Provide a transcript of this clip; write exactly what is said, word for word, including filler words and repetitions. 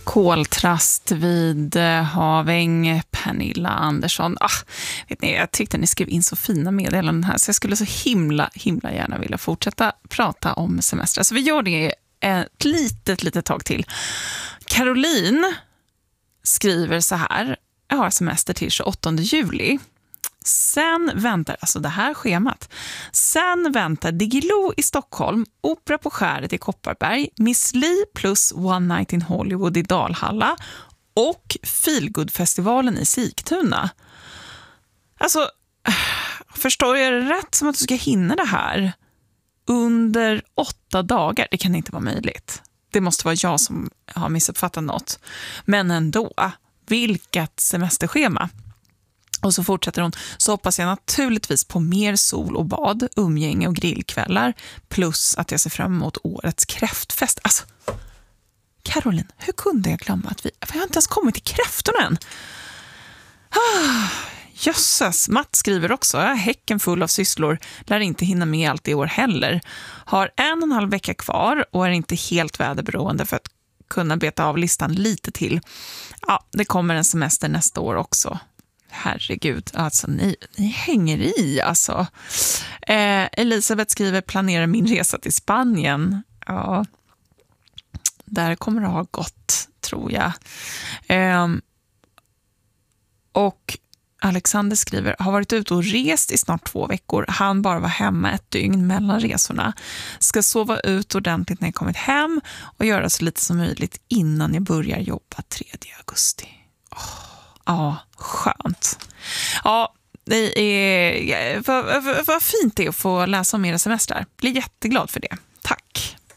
koltrast vid Haväng, Pernilla Andersson. Ah, vet ni, jag tyckte ni skrev in så fina meddelanden här, så jag skulle så himla, himla gärna vilja fortsätta prata om semester. Så vi gör det ett litet, litet tag till. Caroline skriver så här: jag har semester till tjugoåttonde juli. Sen väntar, alltså det här schemat. Sen väntar Diggiloo i Stockholm, Opera på Skäret i Kopparberg, Miss Li plus One Night in Hollywood i Dalhalla och Feelgood-festivalen i Sigtuna. Alltså, förstår jag det rätt som att du ska hinna det här under åtta dagar? Det kan inte vara möjligt. Det måste vara jag som har missuppfattat något. Men ändå, vilket semesterschema. Och så fortsätter hon: så hoppas jag naturligtvis på mer sol och bad, umgänge och grillkvällar, plus att jag ser fram emot årets kräftfest. Alltså, Caroline, hur kunde jag glömma att vi... Jag har inte ens kommit till kräftorna än. Ah, jösses, Matt skriver också: jag är häcken full av sysslor, lär inte hinna med allt i år heller. Har en och en halv vecka kvar och är inte helt väderberoende för att kunna beta av listan lite till. Ja, det kommer en semester nästa år också. Herregud, alltså ni, ni hänger i alltså. Eh, Elisabeth skriver: planerar min resa till Spanien. Ja, där kommer det ha gått, tror jag. Eh, och Alexander skriver: har varit ute och rest i snart två veckor. Han bara var hemma ett dygn mellan resorna. Ska sova ut ordentligt när jag kommit hem och göra så lite som möjligt innan jag börjar jobba tredje augusti. Åh. Ja, skönt. Ja, det är, vad, vad, vad fint det är att få läsa om era semestrar. Blir jätteglad för det. Tack.